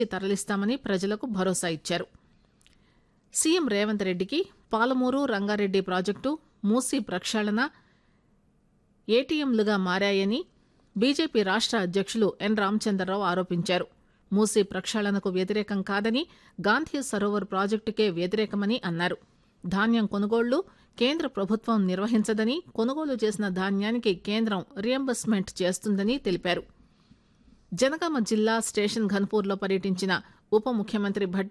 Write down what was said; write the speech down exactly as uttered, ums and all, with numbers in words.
తరలిస్తామని ప్రజలకు భరోసా ఇచ్చారు. సీఎం రేవంత్ రెడ్డికి పాలమూరు రంగారెడ్డి ప్రాజెక్టు, మూసీ ప్రక్షాళన ఏటీఎంలుగా మారాయని బీజేపీ రాష్ట అధ్యక్షులు ఎన్ రామచంద్రరావు ఆరోపించారు. మూసీ ప్రక్షాళనకు వ్యతిరేకం కాదని, గాంధీ సరోవర్ ప్రాజెక్టుకే వ్యతిరేకమని అన్నారు. ధాన్యం కొనుగోళ్లు కేంద్ర ప్రభుత్వం నిర్వహించదని, కొనుగోలు చేసిన ధాన్యానికి కేంద్రం రియంబర్స్మెంట్ చేస్తుందని తెలిపారు. జనగామ జిల్లా స్టేషన్ ఘన్పూర్లో పర్యటించిన ఉప ముఖ్యమంత్రి భట్టి